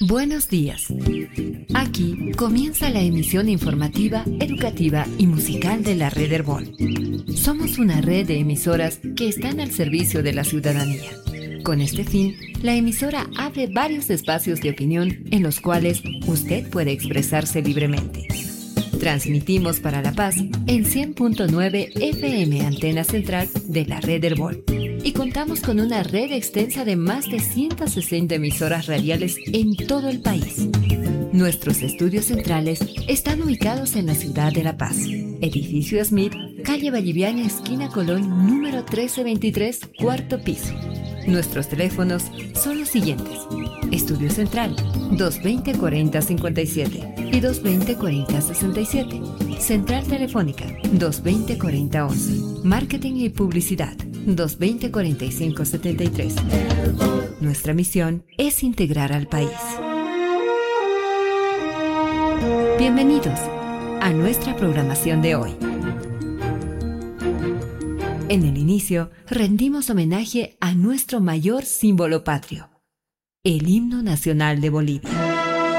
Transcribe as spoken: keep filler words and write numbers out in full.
Buenos días. Aquí comienza la emisión informativa, educativa y musical de la Red Herbol. Somos una red de emisoras que están al servicio de la ciudadanía. Con este fin, la emisora abre varios espacios de opinión en los cuales usted puede expresarse libremente. Transmitimos para La Paz en cien punto nueve F M Antena Central de la Red Herbol. Y contamos con una red extensa de más de ciento sesenta emisoras radiales en todo el país. Nuestros estudios centrales están ubicados en la ciudad de La Paz. Edificio Smith, calle Valliviana, esquina Colón, número trece veintitrés, cuarto piso. Nuestros teléfonos son los siguientes. Estudio Central, dos veinte cuarenta cincuenta y siete y dos veinte cuarenta sesenta y siete. Central Telefónica, dos veinte cuarenta once. Marketing y Publicidad, dos veinte cuarenta y cinco setenta y tres. Nuestra misión es integrar al país. Bienvenidos a nuestra programación de hoy. En el inicio, rendimos homenaje a nuestro mayor símbolo patrio, el himno nacional de Bolivia.